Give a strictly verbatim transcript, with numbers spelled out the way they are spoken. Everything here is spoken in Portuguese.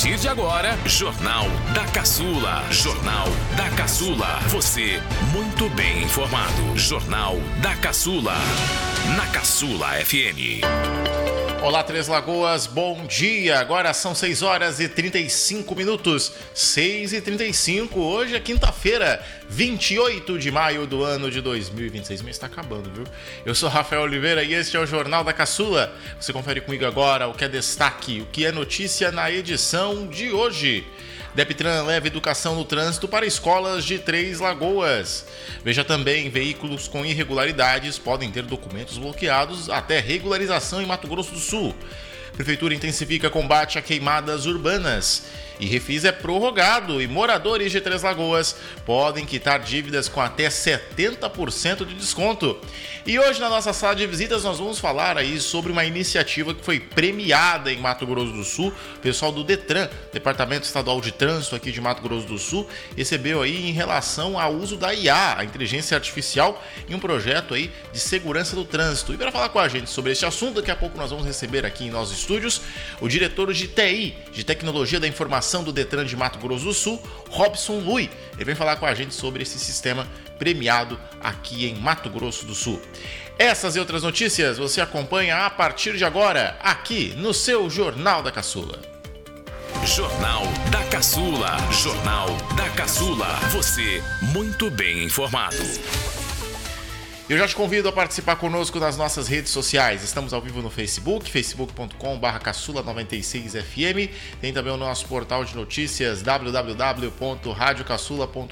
partir de agora, Jornal da Caçula. Jornal da Caçula. Você muito bem informado. Jornal da Caçula. Na Caçula F M. Olá, Três Lagoas, bom dia. Agora são seis horas e trinta e cinco minutos. seis e trinta e cinco, hoje é quinta-feira, vinte e oito de maio do ano de dois mil e vinte e seis. O mês está acabando, viu? Eu sou Rafael Oliveira e este é o Jornal da Caçula. Você confere comigo agora o que é destaque, o que é notícia na edição de hoje. Deptran leva educação no trânsito para escolas de Três Lagoas. Veja também, veículos com irregularidades podem ter documentos bloqueados até regularização em Mato Grosso do Sul. Prefeitura intensifica combate a queimadas urbanas. E Refis é prorrogado e moradores de Três Lagoas podem quitar dívidas com até setenta por cento de desconto. E hoje na nossa sala de visitas nós vamos falar aí sobre uma iniciativa que foi premiada em Mato Grosso do Sul. O pessoal do Detran, Departamento Estadual de Trânsito aqui de Mato Grosso do Sul, recebeu aí em relação ao uso da I A, a inteligência artificial, em um projeto aí de segurança do trânsito. E para falar com a gente sobre esse assunto, daqui a pouco nós vamos receber aqui em nossos estúdios o diretor de T I, de Tecnologia da Informação do Detran de Mato Grosso do Sul, Robson Lui. Ele vem falar com a gente sobre esse sistema premiado aqui em Mato Grosso do Sul. Essas e outras notícias você acompanha a partir de agora, aqui no seu Jornal da Caçula. Jornal da Caçula. Jornal da Caçula. Você muito bem informado. Eu já te convido a participar conosco nas nossas redes sociais. Estamos ao vivo no Facebook, facebook ponto com barra caçula noventa e seis F M. Tem também o nosso portal de notícias, w w w ponto rádio caçula ponto